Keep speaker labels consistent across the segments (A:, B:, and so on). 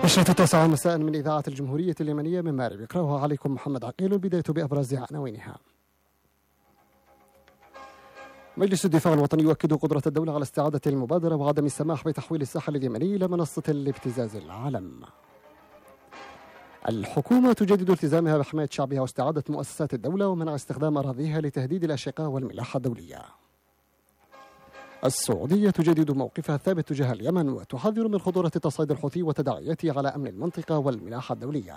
A: نشرة 9 مساء من إذاعة الجمهورية اليمنية من مارب، يقرأها عليكم محمد عقيل. البداية بأبرز عناوينها. مجلس الدفاع الوطني يؤكد قدرة الدولة على استعادة المبادرة وعدم السماح بتحويل الساحل اليمني إلى منصة لابتزاز العالم. الحكومة تجدد التزامها بحماية شعبها واستعادة مؤسسات الدولة ومنع استخدام أراضيها لتهديد الأشقاء والملاحة الدولية. السعودية تجدد موقفها الثابت تجاه اليمن وتحذر من خطورة تصعيد الحوثي وتداعياته على أمن المنطقة والملاحة الدولية.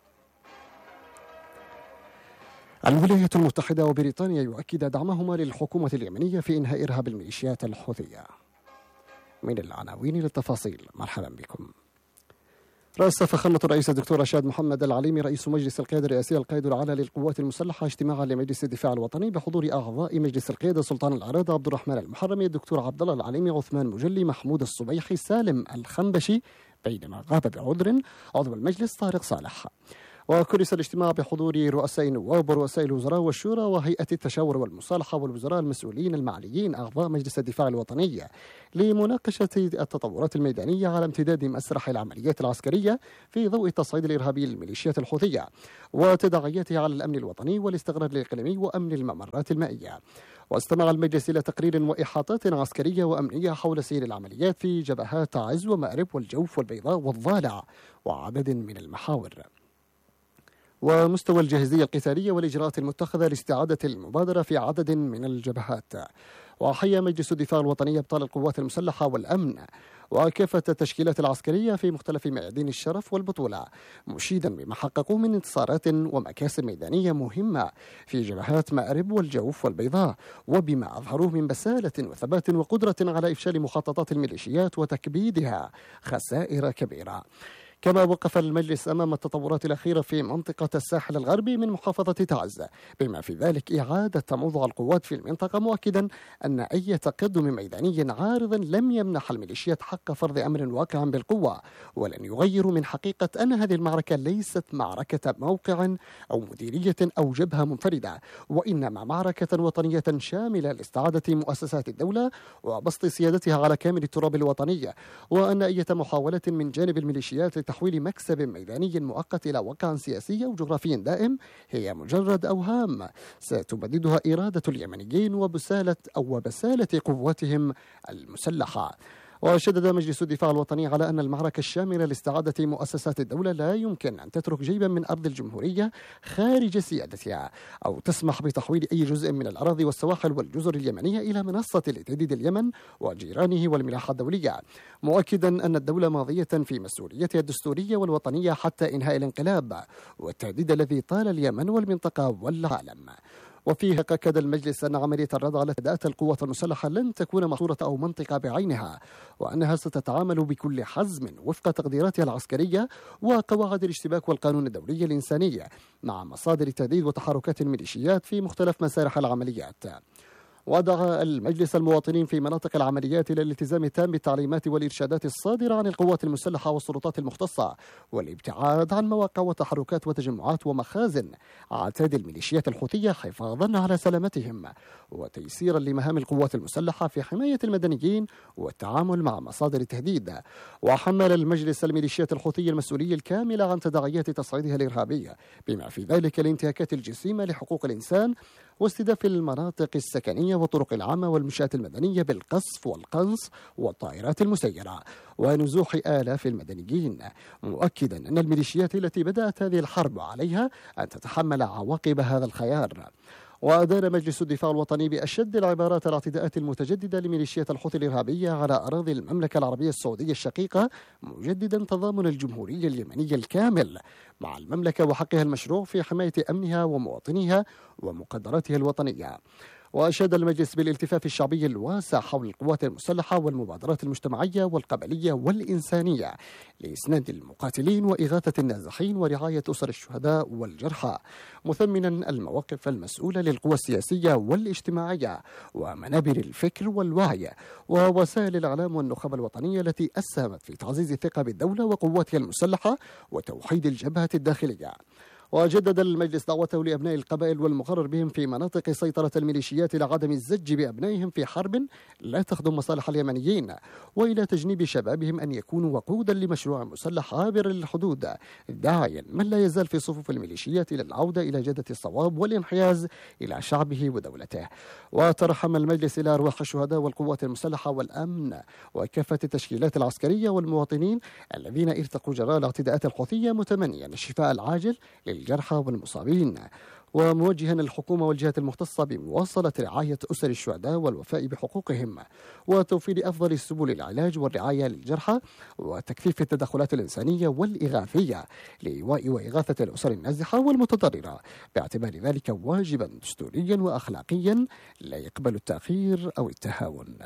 A: الولايات المتحدة وبريطانيا يؤكد دعمهما للحكومة اليمنية في إنهاء إرهاب الميليشيات الحوثية. من العناوين للتفاصيل، مرحبا بكم. رأس فخامة الرئيس الدكتور رشاد محمد العليمي رئيس مجلس القيادة الرئاسي القائد الأعلى للقوات المسلحة اجتماعا لمجلس الدفاع الوطني بحضور أعضاء مجلس القيادة سلطان العرادة عبد الرحمن المحرمي الدكتور عبد الله العليمي عثمان مجلي محمود الصبيحي سالم الخنبشي، بينما غاب بعذر عضو المجلس طارق صالح. وكرس الاجتماع بحضور رؤساء النواب ورؤساء الوزراء والشورى وهيئة التشاور والمصالحة والوزراء المسؤولين المعنيين أعضاء مجلس الدفاع الوطني لمناقشة التطورات الميدانية على امتداد مسرح العمليات العسكرية في ضوء التصعيد الإرهابي للميليشيات الحوثية وتداعياتها على الأمن الوطني والاستقرار الإقليمي وأمن الممرات المائية. واستمع المجلس إلى تقرير وإحاطات عسكرية وأمنية حول سير العمليات في جبهات عز ومأرب والجوف والبيضاء والضالع وعدد من المحاور. ومستوى الجاهزية القتالية والإجراءات المتخذة لاستعادة المبادرة في عدد من الجبهات. وحيا مجلس الدفاع الوطني أبطال القوات المسلحة والأمن وكافة التشكيلات العسكرية في مختلف ميادين الشرف والبطولة، مشيدا بما حققوا من انتصارات ومكاسب ميدانية مهمة في جبهات مأرب والجوف والبيضاء، وبما أظهروه من بسالة وثبات وقدرة على إفشال مخططات الميليشيات وتكبيدها خسائر كبيرة. كما وقف المجلس أمام التطورات الأخيرة في منطقة الساحل الغربي من محافظة تعز، بما في ذلك إعادة موضع القوات في المنطقة، مؤكدا أن أي تقدم ميداني عارض لم يمنح الميليشيات حق فرض أمر واقع بالقوة، ولن يغير من حقيقة أن هذه المعركة ليست معركة موقع أو مديرية أو جبهة منفردة، وإنما معركة وطنية شاملة لاستعادة مؤسسات الدولة وبسط سيادتها على كامل التراب الوطني، وأن أي محاولة من جانب الميليشيات تحويل مكسب ميداني مؤقت إلى واقع سياسي أو جغرافي دائم هي مجرد أوهام ستبددها إرادة اليمنيين وبسالة قواتهم المسلحة. وشدد مجلس الدفاع الوطني على أن المعركة الشاملة لاستعادة مؤسسات الدولة لا يمكن أن تترك جيبا من أرض الجمهورية خارج سيادتها أو تسمح بتحويل أي جزء من الأراضي والسواحل والجزر اليمنية إلى منصة لتهديد اليمن وجيرانه والملاحة الدولية، مؤكدا أن الدولة ماضية في مسؤوليتها الدستورية والوطنية حتى إنهاء الانقلاب والتهديد الذي طال اليمن والمنطقة والعالم. وفيه أكد المجلس أن عملية الردع على أداء القوات المسلحة لن تكون محصورة أو منطقة بعينها، وأنها ستتعامل بكل حزم وفق تقديراتها العسكرية وقواعد الاشتباك والقانون الدولي الإنساني مع مصادر تهديد وتحركات الميليشيات في مختلف مسارح العمليات. ودعا المجلس المواطنين في مناطق العمليات إلى الالتزام التام بالتعليمات والإرشادات الصادرة عن القوات المسلحة والسلطات المختصة والابتعاد عن مواقع وتحركات وتجمعات ومخازن عتاد الميليشيات الحوثية حفاظا على سلامتهم وتيسيرا لمهام القوات المسلحة في حماية المدنيين والتعامل مع مصادر التهديد. وحمل المجلس الميليشيات الحوثية المسؤولية الكاملة عن تداعيات تصعيدها الإرهابية، بما في ذلك الانتهاكات الجسيمة لحقوق الإنسان واستهداف المناطق السكنية والطرق العامة والمنشآت المدنية بالقصف والقنص والطائرات المسيرة ونزوح آلاف المدنيين، مؤكدا أن الميليشيات التي بدأت هذه الحرب عليها أن تتحمل عواقب هذا الخيار. وأدان مجلس الدفاع الوطني بأشد العبارات الاعتداءات المتجددة لميليشيات الحوثي الإرهابية على أراضي المملكة العربية السعودية الشقيقة، مجددا تضامن الجمهورية اليمنية الكامل مع المملكة وحقها المشروع في حماية أمنها ومواطنيها ومقدراتها الوطنية. وأشاد المجلس بالالتفاف الشعبي الواسع حول القوات المسلحة والمبادرات المجتمعية والقبلية والإنسانية لإسناد المقاتلين وإغاثة النازحين ورعاية أسر الشهداء والجرحى، مثمنا المواقف المسؤولة للقوى السياسية والاجتماعية ومنابر الفكر والوعي ووسائل الإعلام والنخب الوطنية التي أسهمت في تعزيز الثقة بالدولة وقواتها المسلحة وتوحيد الجبهة الداخلية. وجدد المجلس دعوته لأبناء القبائل والمقرر بهم في مناطق سيطرة الميليشيات إلى عدم الزج بأبنائهم في حرب لا تخدم مصالح اليمنيين، وإلى تجنيب شبابهم أن يكونوا وقودا لمشروع مسلح عابر للحدود، داعيا من لا يزال في صفوف الميليشيات إلى العودة إلى جادة الصواب والانحياز إلى شعبه ودولته. وترحم المجلس إلى أرواح الشهداء والقوات المسلحة والأمن وكافة التشكيلات العسكرية والمواطنين الذين ارتقوا جراء الاعتداءات الحوثية، متمنيا الشفاء العاجل للجرحى والمصابين، وموجها الحكومة والجهات المختصة بمواصلة رعاية أسر الشهداء والوفاء بحقوقهم وتوفير أفضل سبل العلاج والرعاية للجرحى وتكثيف التدخلات الإنسانية والإغاثية لإيواء وإغاثة الأسر النازحة والمتضررة، باعتبار ذلك واجبا دستوريا وأخلاقيا لا يقبل التأخير أو التهاون.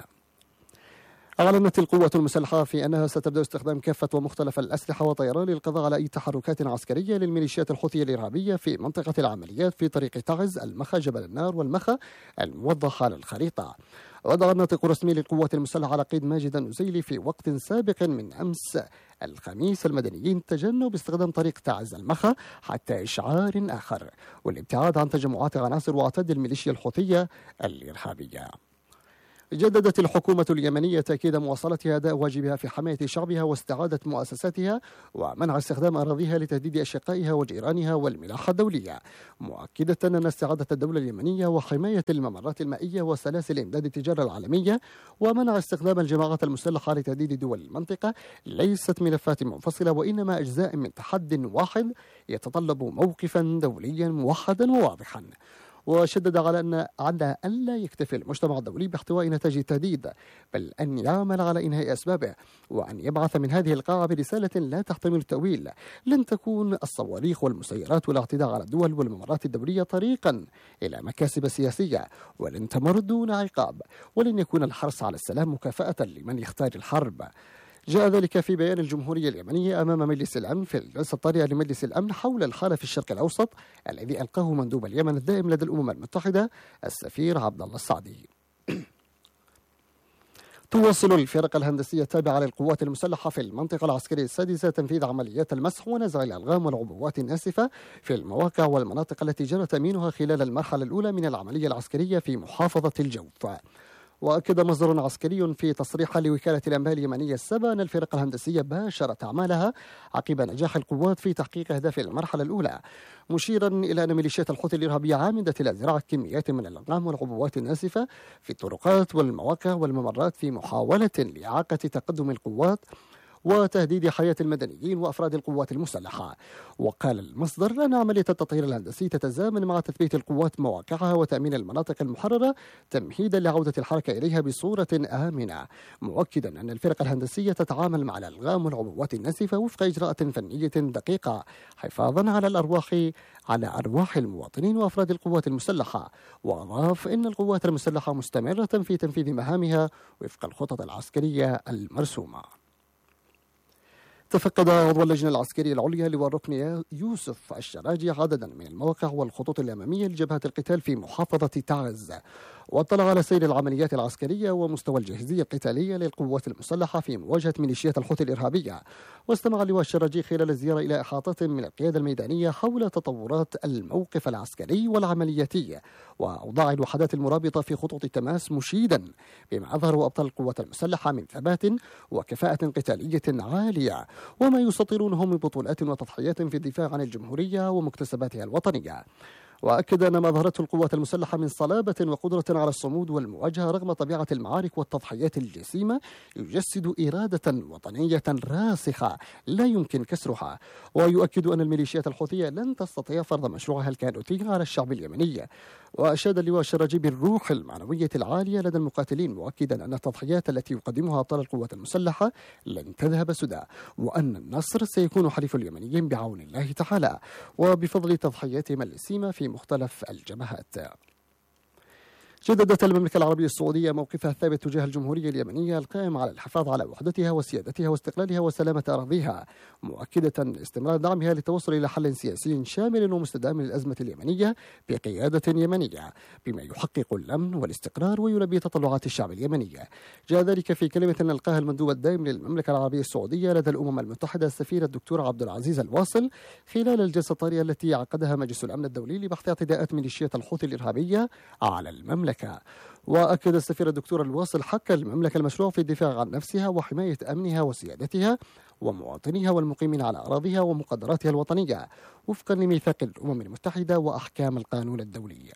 A: أعلنت القوات المسلحة في أنها ستبدأ استخدام كافة ومختلف الأسلحة والطيران للقضاء على أي تحركات عسكرية للميليشيات الحوثية الإرهابية في منطقة العمليات في طريق تعز، المخا، جبل النار والمخا الموضح على الخريطة. وضع الناطق الرسمي للقوات المسلحة على قيد ماجد النزيلي في وقت سابق من أمس الخميس المدنيين تجنب استخدام طريق تعز المخا حتى إشعار آخر، والابتعاد عن تجمعات عناصر وعتاد الميليشيا الحوثية الإرهابية. جددت الحكومة اليمنية تأكيد مواصلتها أداء واجبها في حماية شعبها واستعادة مؤسساتها ومنع استخدام أراضيها لتهديد أشقائها وجيرانها والملاحة الدولية، مؤكدة أن استعادة الدولة اليمنية وحماية الممرات المائية وسلاسل إمداد التجارة العالمية ومنع استخدام الجماعات المسلحة لتهديد دول المنطقة ليست ملفات منفصلة، وإنما أجزاء من تحد واحد يتطلب موقفا دوليا موحدا وواضحا. وشدد على أن لا يكتفي المجتمع الدولي باحتواء نتائج التهديد، بل أن يعمل على إنهاء أسبابه، وأن يبعث من هذه القاعة برسالة لا تحتمل التأويل: لن تكون الصواريخ والمسيرات والاعتداء على الدول والممرات الدولية طريقا إلى مكاسب سياسية، ولن تمر دون عقاب، ولن يكون الحرص على السلام مكافأة لمن يختار الحرب. جاء ذلك في بيان الجمهورية اليمنية أمام مجلس الأمن في الجلسة الطارئة لمجلس الأمن حول الحالة في الشرق الأوسط الذي ألقاه مندوب اليمن الدائم لدى الأمم المتحدة السفير عبد الله السعدي. تواصل الفرق الهندسية التابعة للقوات المسلحة في المنطقة العسكرية السادسة تنفيذ عمليات المسح ونزع الألغام والعبوات الناسفة في المواقع والمناطق التي جرى تأمينها خلال المرحلة الأولى من العملية العسكرية في محافظة الجوف. وأكد مصدر عسكري في تصريح لوكالة الأنباء اليمنية السابعة أن الفرق الهندسية باشرت أعمالها عقب نجاح القوات في تحقيق أهداف المرحلة الأولى، مشيرا إلى أن ميليشيات الحوثي الإرهابية عامدة إلى زراعة كميات من الألغام والعبوات الناسفة في الطرقات والمواقع والممرات في محاولة لإعاقة تقدم القوات وتهديد حياة المدنيين وأفراد القوات المسلحة. وقال المصدر أن عملية التطهير الهندسي تتزامن مع تثبيت القوات مواقعها وتأمين المناطق المحررة تمهيدا لعودة الحركة إليها بصورة آمنة، مؤكدا أن الفرق الهندسية تتعامل مع الألغام والعبوات الناسفة وفق إجراءات فنية دقيقة حفاظا على أرواح المواطنين وأفراد القوات المسلحة. وأضاف أن القوات المسلحة مستمرة في تنفيذ مهامها وفق الخطط العسكرية المرسومة. تفقد عضو اللجنة العسكرية العليا لواء الركن يوسف الشراجي عددا من المواقع والخطوط الأمامية لجبهة القتال في محافظة تعز، واطلع على سير العمليات العسكرية ومستوى الجاهزية القتالية للقوات المسلحة في مواجهة ميليشيات الحوثي الإرهابية. واستمع لواء الشراجي خلال الزيارة إلى إحاطات من القيادة الميدانية حول تطورات الموقف العسكري والعملياتي وأوضاع الوحدات المرابطة في خطوط التماس، مشيدا بما أظهر أبطال القوات المسلحة من ثبات وكفاءة قتالية عالية وما يسطرونه من بطولات وتضحيات في الدفاع عن الجمهورية ومكتسباتها الوطنية. وأكد أن ما أظهرته القوات المسلحة من صلابة وقدرة على الصمود والمواجهة رغم طبيعة المعارك والتضحيات الجسيمة يجسد إرادة وطنية راسخة لا يمكن كسرها. ويؤكد أن الميليشيات الحوثية لن تستطيع فرض مشروعها الكانوتي على الشعب اليمني. وأشاد اللواء الشراجي بالروح المعنوية العالية لدى المقاتلين، مؤكدا أن التضحيات التي يقدمها أبطال القوات المسلحة لن تذهب سدى، وأن النصر سيكون حليف اليمنيين بعون الله تعالى وبفضل تضحياتهم الجسيمة في مختلف الجبهات. جددت المملكة العربية السعودية موقفها الثابت تجاه الجمهورية اليمنية القائم على الحفاظ على وحدتها وسيادتها واستقلالها وسلامة أراضيها، مؤكدة استمرار دعمها للتوصل إلى حل سياسي شامل ومستدام للأزمة اليمنية بقيادة يمنية بما يحقق الأمن والاستقرار ويلبي تطلعات الشعب اليمني. جاء ذلك في كلمة ألقاها المندوب الدائم للمملكة العربية السعودية لدى الأمم المتحدة السفير الدكتور عبد العزيز الواصل خلال الجلسة الطارئة التي عقدها مجلس الأمن الدولي لبحث اعتداءات ميليشيات الحوثي الإرهابية على المملكة. وأكد السفير الدكتور الواصل حق المملكة المشروع في الدفاع عن نفسها وحماية أمنها وسيادتها ومواطنيها والمقيمين على أراضيها ومقدراتها الوطنية وفقا لميثاق الأمم المتحدة وأحكام القانون الدولي.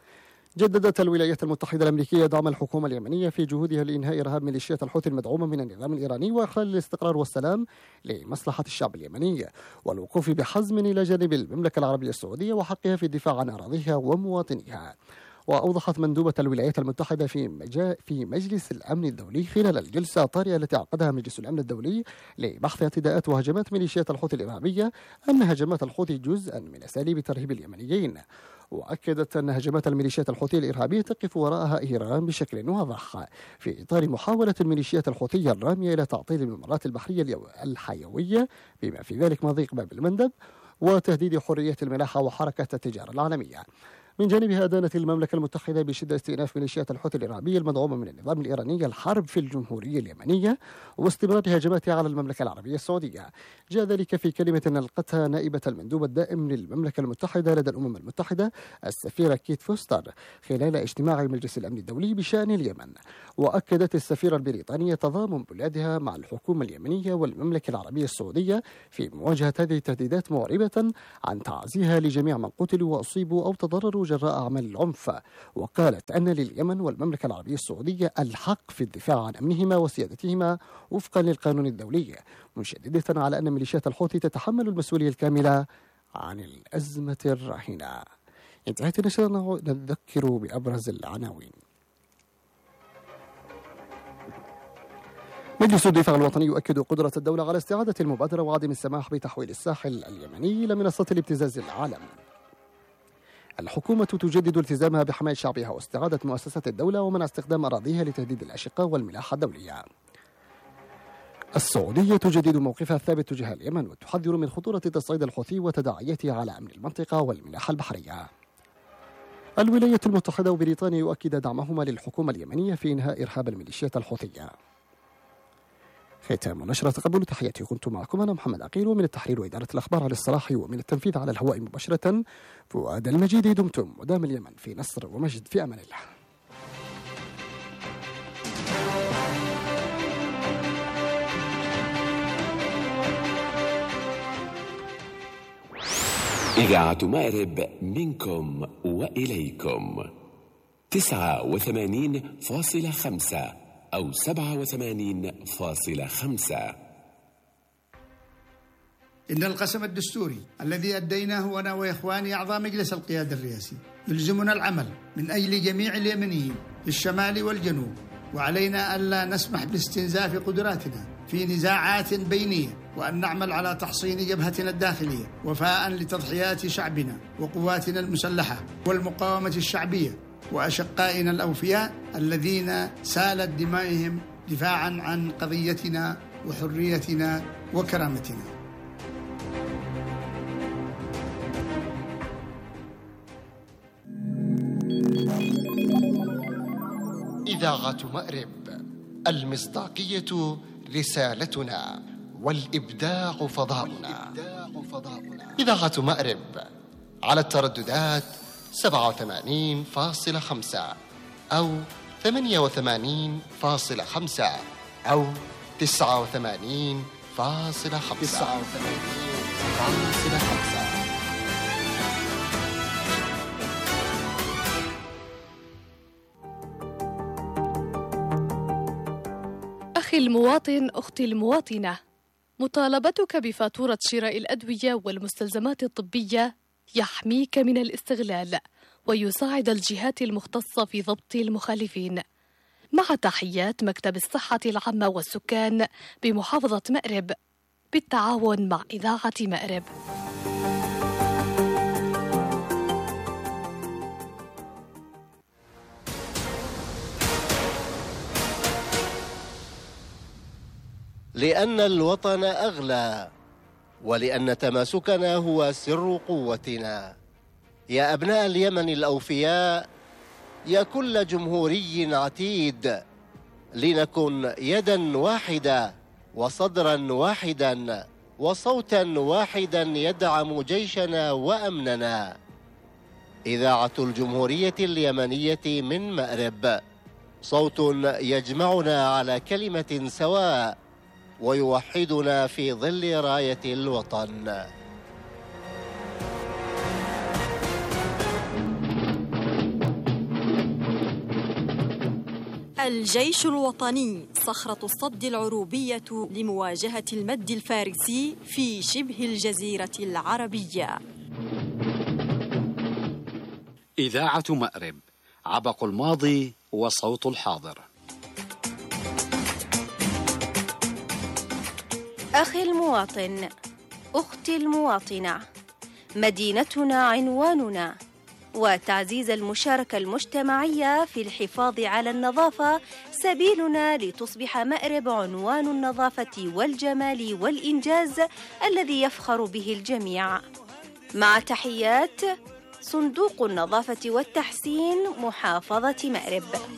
A: جددت الولايات المتحدة الأمريكية دعم الحكومة اليمنية في جهودها لإنهاء إرهاب ميليشيات الحوثي المدعومة من النظام الإيراني وإخلال الاستقرار والسلام لمصلحة الشعب اليمني، والوقوف بحزم إلى جانب المملكة العربية السعودية وحقها في الدفاع عن أراضيها ومواطنيها. وأوضحت مندوبة الولايات المتحدة في مجلس الأمن الدولي خلال الجلسة الطارئة التي عقدها مجلس الأمن الدولي لبحث اعتداءات وهجمات ميليشيات الحوثي الإرهابية أن هجمات الحوثي جزءا من أساليب ترهيب اليمنيين، وأكدت أن هجمات الميليشيات الحوثية الإرهابية تقف وراءها إيران بشكل واضح في إطار محاولة الميليشيات الحوثية الرامية إلى تعطيل الممرات البحرية الحيوية بما في ذلك مضيق باب المندب وتهديد حرية الملاحة وحركة التجارة العالمية. من جانبها أدانت المملكة المتحدة بشدة استئناف ميليشيات الحوثي الإرهابية المدعومة من النظام الإيراني الحرب في الجمهورية اليمنية واستمرار هجماتها على المملكة العربية السعودية. جاء ذلك في كلمة نلقتها نائبة المندوب الدائم للمملكة المتحدة لدى الأمم المتحدة السفيرة كيت فوستر خلال اجتماع مجلس الأمن الدولي بشأن اليمن. وأكدت السفيرة البريطانية تضامن بلادها مع الحكومة اليمنية والمملكة العربية السعودية في مواجهة هذه التهديدات، معربة عن تعزيها لجميع من قتلوا وأصيبوا أو تضرروا جراء أعمال العنف. وقالت أن لليمن والمملكة العربية السعودية الحق في الدفاع عن أمنهما وسيادتهما وفقا للقانون الدولي، مشددة على أن ميليشيات الحوثي تتحمل المسؤولية الكاملة عن الأزمة الراهنة. انتهت نشرنا، نذكر بأبرز العناوين. مجلس الدفاع الوطني يؤكد قدرة الدولة على استعادة المبادرة وعدم السماح بتحويل الساحل اليمني إلى منصة الابتزاز العالم. الحكومة تجدد التزامها بحماية شعبها واستعادة مؤسسات الدولة ومنع استخدام أراضيها لتهديد الأشقاء والملاحة الدولية. السعودية تجدد موقفها الثابت تجاه اليمن وتحذر من خطورة تصعيد الحوثي وتداعياته على أمن المنطقة والملاحة البحرية. الولايات المتحدة وبريطانيا يؤكد دعمهما للحكومة اليمنية في إنهاء إرهاب الميليشيات الحوثية. ختام نشرة تقبل تحياتي، كنت معكم أنا محمد عقيل، ومن التحرير وإدارة الأخبار على الصلاح ومن التنفيذ على الهواء مباشرة فؤاد المجيد. دمتم ودام اليمن في نصر ومجد، في أمان الله.
B: إذاعة مأرب منكم وإليكم 89.5 أو 87.5.
C: إن القسم الدستوري الذي أديناه أنا وإخواني أعضاء مجلس القيادة الرئاسي يلزمنا العمل من أجل جميع اليمنيين في الشمال والجنوب، وعلينا ألا نسمح باستنزاف قدراتنا في نزاعات بينية، وأن نعمل على تحصين جبهتنا الداخلية وفاء لتضحيات شعبنا وقواتنا المسلحة والمقاومة الشعبية وأشقائنا الأوفياء الذين سالت دمائهم دفاعا عن قضيتنا وحريتنا وكرامتنا.
A: إذاعة مأرب، المصداقية رسالتنا والإبداع فضاؤنا. إذاعة مأرب على الترددات 87.5 أو 88.5 أو 89.5.
D: أخي المواطن، أختي المواطنة، مطالبتك بفاتورة شراء الأدوية والمستلزمات الطبية يحميك من الاستغلال ويساعد الجهات المختصة في ضبط المخالفين. مع تحيات مكتب الصحة العامة والسكان بمحافظة مأرب بالتعاون مع إذاعة مأرب.
E: لأن الوطن أغلى، ولأن تماسكنا هو سر قوتنا. يا أبناء اليمن الأوفياء، يا كل جمهوري عتيد، لنكن يدا واحدة وصدرا واحدا وصوتا واحدا يدعم جيشنا وأمننا. إذاعة الجمهورية اليمنية من مأرب، صوت يجمعنا على كلمة سواء ويوحدنا في ظل راية الوطن.
F: الجيش الوطني صخرة الصد العروبية لمواجهة المد الفارسي في شبه الجزيرة العربية.
G: إذاعة مأرب، عبق الماضي وصوت الحاضر.
H: أخي المواطن، أختي المواطنة، مدينتنا عنواننا، وتعزيز المشاركة المجتمعية في الحفاظ على النظافة سبيلنا لتصبح مأرب عنوان النظافة والجمال والإنجاز الذي يفخر به الجميع. مع تحيات صندوق النظافة والتحسين، محافظة مأرب.